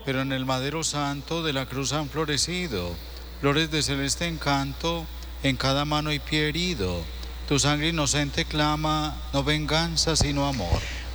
pero en el madero santo de la cruz han florecido flores de celeste encanto en cada mano y pie herido. Tu sangre inocente clama, no venganza sino amor.